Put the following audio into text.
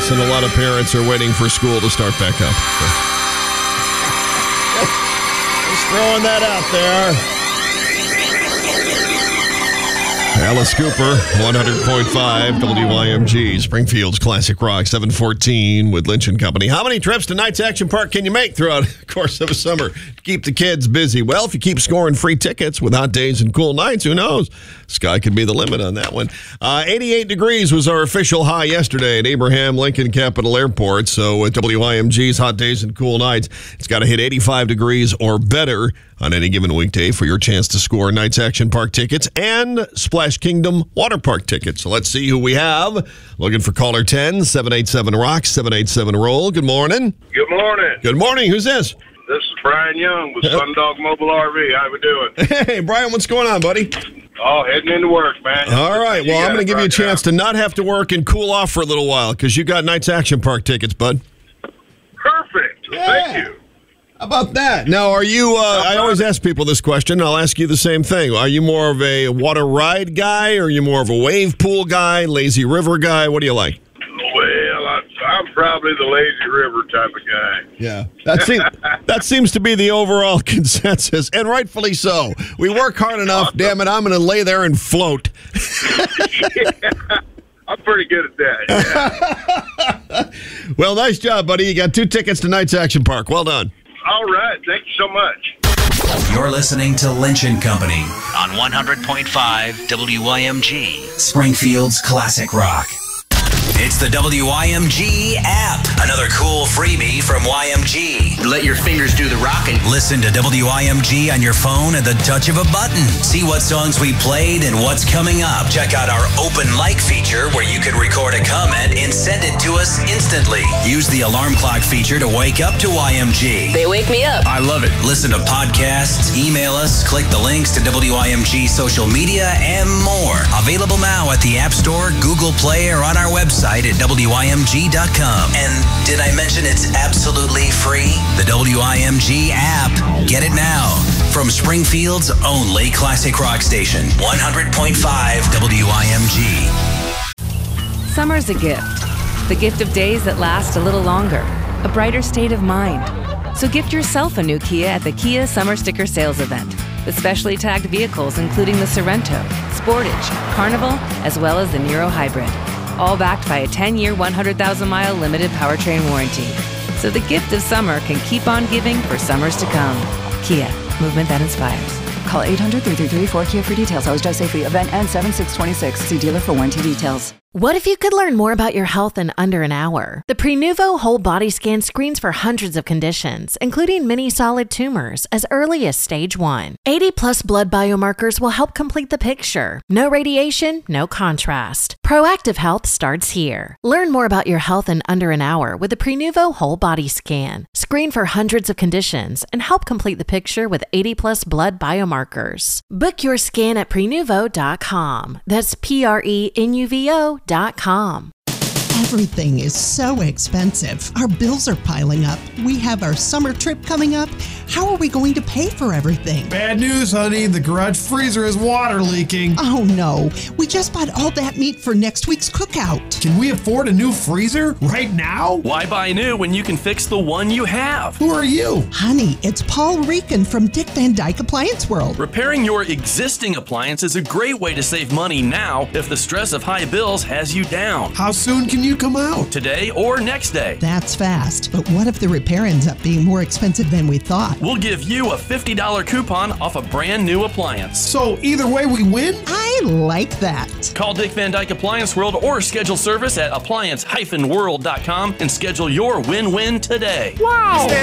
Yes, and a lot of parents are waiting for school to start back up. Just throwing that out there. Alice Cooper, 100.5 WYMG, Springfield's Classic Rock, 714 with Lynch & Company. How many trips to Knights Action Park can you make throughout the course of a summer to keep the kids busy? Well, if you keep scoring free tickets with hot days and cool nights, who knows? Sky could be the limit on that one. 88 degrees was our official high yesterday at Abraham Lincoln Capital Airport. So with WYMG's hot days and cool nights, it's got to hit 85 degrees or better on any given weekday for your chance to score Knights Action Park tickets and Splash Kingdom Water Park tickets. So let's see who we have. Looking for caller 10, 787-ROCK, 787-ROLL. Good morning. Good morning. Good morning. Who's this? This is Brian Young with Sundog Mobile RV. How we doing? Hey, Brian, what's going on, buddy? Oh, heading into work, man. All right. Well, I'm going to give you a chance to not have to work and cool off for a little while because you got Knights Action Park tickets, bud. Perfect. Yeah. Thank you. How about that? Now, are you, I always ask people this question, and I'll ask you the same thing. Are you more of a water ride guy, or are you more of a wave pool guy, lazy river guy? What do you like? Well, I'm probably the lazy river type of guy. Yeah. That seems to be the overall consensus, and rightfully so. We work hard enough, damn it, I'm going to lay there and float. Yeah, I'm pretty good at that, yeah. Well, nice job, buddy. You got 2 tickets to Knights Action Park. Well done. All right. Thank you so much. You're listening to Lynch & Company on 100.5 WYMG, Springfield's Classic Rock. It's the WYMG app. Another cool freebie from YMG. Let your fingers do the rocking. Listen to WYMG on your phone at the touch of a button. See what songs we played and what's coming up. Check out our open like feature where you can record a comment and send it to us instantly. Use the alarm clock feature to wake up to YMG. They wake me up. I love it. Listen to podcasts, email us, click the links to WYMG social media, and more. Available now at the App Store, Google Play, or on our website at WYMG.com. And did I mention it's absolutely free? The WYMG app. Get it now. From Springfield's only classic rock station, 100.5 WYMG. Summer's a gift. The gift of days that last a little longer. A brighter state of mind. So gift yourself a new Kia at the Kia Summer Sticker Sales Event. With specially tagged vehicles including the Sorento, Sportage, Carnival, as well as the Niro Hybrid. All backed by a 10-year, 100,000-mile limited powertrain warranty. So the gift of summer can keep on giving for summers to come. Kia, movement that inspires. Call 800-333-4KIA for details. Always drive safely. Event ends 7/6/26. See dealer for warranty details. What if you could learn more about your health in under an hour? The Prenuvo Whole Body Scan screens for hundreds of conditions, including many solid tumors, as early as stage 1. 80-plus blood biomarkers will help complete the picture. No radiation, no contrast. Proactive health starts here. Learn more about your health in under an hour with the Prenuvo Whole Body Scan. Screen for hundreds of conditions and help complete the picture with 80-plus blood biomarkers. Book your scan at Prenuvo.com. That's Prenuvo.com. Everything is so expensive. Our bills are piling up. We have our summer trip coming up. How are we going to pay for everything? Bad news, honey. The garage freezer is water leaking. Oh, no. We just bought all that meat for next week's cookout. Can we afford a new freezer right now? Why buy new when you can fix the one you have? Who are you? Honey, it's Paul Rican from Dick Van Dyke Appliance World. Repairing your existing appliance is a great way to save money now if the stress of high bills has you down. How soon can you come out? Today or next day. That's fast. But what if the repair ends up being more expensive than we thought? We'll give you a $50 coupon off a brand new appliance. So either way we win? I like that. Call Dick Van Dyke Appliance World or schedule service at appliance-world.com and schedule your win-win today. Wow!